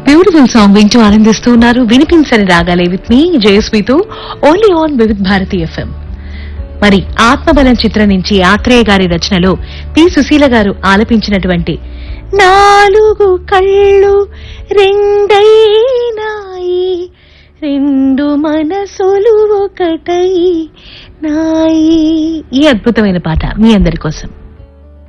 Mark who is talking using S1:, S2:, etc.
S1: Beautiful song వింటూ ఆనందిస్తూ ఉన్నారు. వినిపించని రాగాలే with me జయస్మితో only on Vividh Bharati FM. మరి ఆత్మబలం చిత్రం నుంచి ఆత్రేయ గారి రచనలో పి సుశీల గారు ఆలపించినటువంటి నాలుగు కళ్ళు రెండైనాయి, రెండు మనసులు ఒకటై నాయి, ఈ అద్భుతమైన పాట మీ అందరి కోసం.